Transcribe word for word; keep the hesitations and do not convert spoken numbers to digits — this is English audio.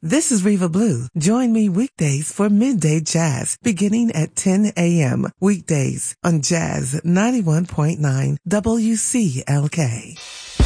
This is Reva Blue. Join me weekdays for Midday Jazz beginning at ten a.m. Weekdays on Jazz ninety-one point nine W C L K.